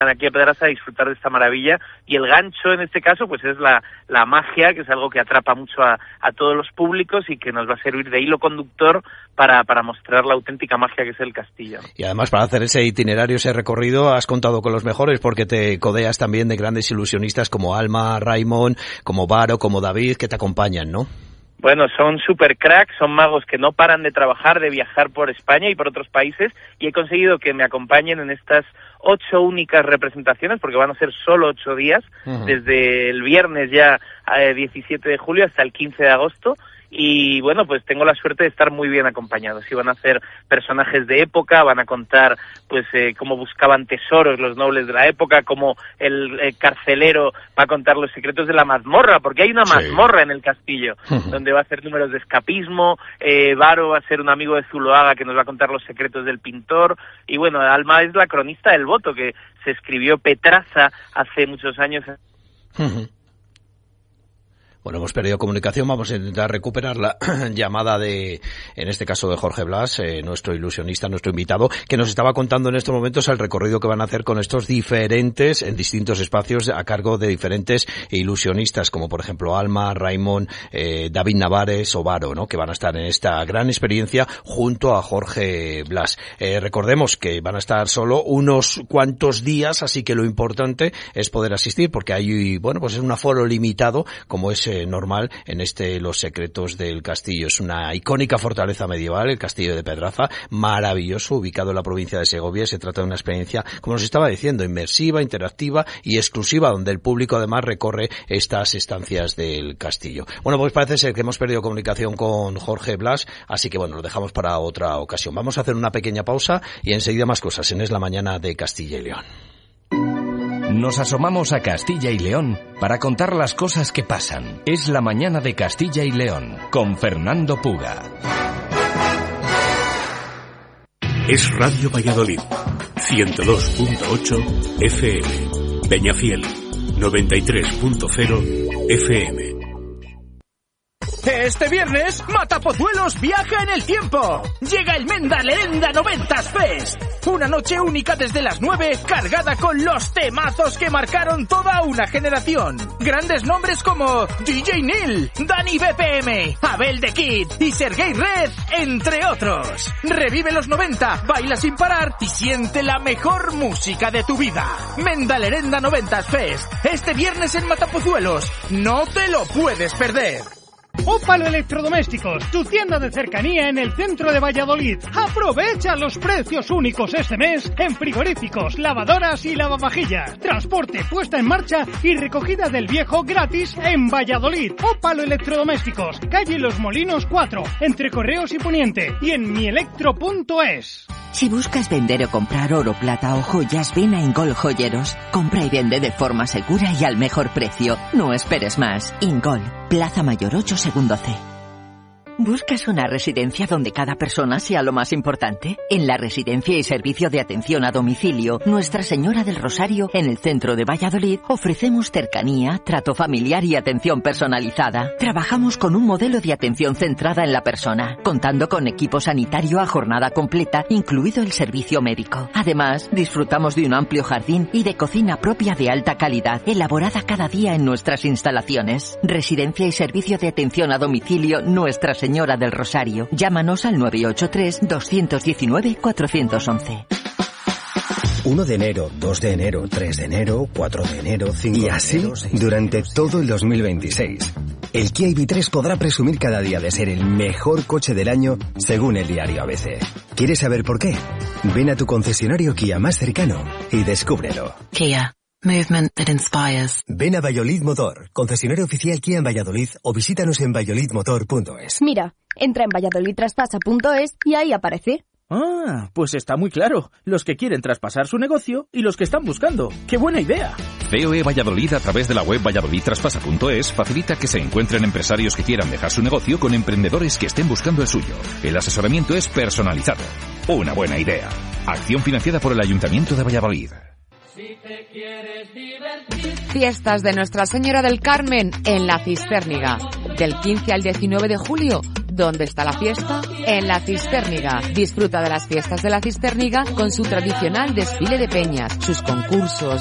aquí a Pedraza a disfrutar de esta maravilla, y el gancho en este caso pues es la magia, que es algo que atrapa mucho a todos los públicos y que nos va a servir de hilo conductor para mostrar la auténtica magia que es el castillo. Y además, para hacer ese itinerario, ese recorrido, has contado con los mejores, porque te codeas también de grandes ilusionistas como Alma, Raimon, como Varo, como David, que te acompañan, ¿no? Bueno, son super cracks, son magos que no paran de trabajar, de viajar por España y por otros países, y he conseguido que me acompañen en estas 8 únicas representaciones, porque van a ser solo 8 días, desde el viernes ya 17 de julio hasta el 15 de agosto, y bueno, pues tengo la suerte de estar muy bien acompañados. Y van a hacer personajes de época, van a contar pues cómo buscaban tesoros los nobles de la época, cómo el carcelero va a contar los secretos de la mazmorra, porque hay una mazmorra en el castillo, donde va a hacer números de escapismo. Varo va a ser un amigo de Zuloaga que nos va a contar los secretos del pintor, y bueno, Alma es la cronista del voto, que se escribió Pedraza hace muchos años. Bueno, hemos perdido comunicación, vamos a intentar recuperar la llamada en este caso de Jorge Blas, nuestro ilusionista, nuestro invitado, que nos estaba contando en estos momentos el recorrido que van a hacer con estos diferentes, en distintos espacios, a cargo de diferentes ilusionistas, como por ejemplo Alma, Raimon, David Navares o Varo, ¿no?, que van a estar en esta gran experiencia junto a Jorge Blas. Recordemos que van a estar solo unos cuantos días, así que lo importante es poder asistir, porque hay, bueno, pues es un aforo limitado, como es normal en Los secretos del castillo. Es una icónica fortaleza medieval, el castillo de Pedraza, maravilloso, ubicado en la provincia de Segovia. Se trata de una experiencia, como nos estaba diciendo, inmersiva, interactiva y exclusiva, donde el público además recorre estas estancias del castillo. Bueno, pues parece ser que hemos perdido comunicación con Jorge Blas, así que bueno, lo dejamos para otra ocasión. Vamos a hacer una pequeña pausa y enseguida más cosas en Es la Mañana de Castilla y León. Nos asomamos a Castilla y León para contar las cosas que pasan. Es la Mañana de Castilla y León, con Fernando Puga. Es Radio Valladolid, 102.8 FM, Peñafiel, 93.0 FM. Este viernes, Matapozuelos viaja en el tiempo. Llega el Mendalerenda 90s Fest. Una noche única desde las 9, cargada con los temazos que marcaron toda una generación. Grandes nombres como DJ Neil, Dani BPM, Abel The Kid y Sergei Red, entre otros. Revive los 90, baila sin parar y siente la mejor música de tu vida. Mendalerenda 90s Fest. Este viernes en Matapozuelos. No te lo puedes perder. Ópalo Electrodomésticos, tu tienda de cercanía en el centro de Valladolid. Aprovecha los precios únicos este mes en frigoríficos, lavadoras y lavavajillas. Transporte, puesta en marcha y recogida del viejo gratis en Valladolid. Ópalo Electrodomésticos, calle Los Molinos 4, entre Correos y Poniente, y en mielectro.es. Si buscas vender o comprar oro, plata o joyas, ven a Ingol Joyeros. Compra y vende de forma segura y al mejor precio. No esperes más. Ingol, Plaza Mayor 8, segundo C. ¿Buscas una residencia donde cada persona sea lo más importante? En la Residencia y Servicio de Atención a Domicilio Nuestra Señora del Rosario, en el centro de Valladolid, ofrecemos cercanía, trato familiar y atención personalizada. Trabajamos con un modelo de atención centrada en la persona, contando con equipo sanitario a jornada completa, incluido el servicio médico. Además, disfrutamos de un amplio jardín y de cocina propia de alta calidad, elaborada cada día en nuestras instalaciones. Residencia y Servicio de Atención a Domicilio Nuestra Señora del Rosario. Llámanos al 983-219-411. 1 de enero, 2 de enero, 3 de enero, 4 de enero, 5 de enero... Y así, durante todo el 2026. El Kia EV3 podrá presumir cada día de ser el mejor coche del año, según el diario ABC. ¿Quieres saber por qué? Ven a tu concesionario Kia más cercano y descúbrelo. Kia. Movement that inspires. Ven a Valladolid Motor, concesionario oficial Kia en Valladolid, o visítanos en valladolidmotor.es. Mira, entra en valladolidtraspasa.es y ahí aparece. Ah, pues está muy claro. Los que quieren traspasar su negocio y los que están buscando. ¡Qué buena idea! COE Valladolid, a través de la web valladolidtraspasa.es, facilita que se encuentren empresarios que quieran dejar su negocio con emprendedores que estén buscando el suyo. El asesoramiento es personalizado. Una buena idea. Acción financiada por el Ayuntamiento de Valladolid. Fiestas de Nuestra Señora del Carmen en La Cistérniga. Del 15 al 19 de julio, ¿Dónde está la fiesta? En la Cistérniga. Disfruta de las fiestas de la Cistérniga con su tradicional desfile de peñas, sus concursos,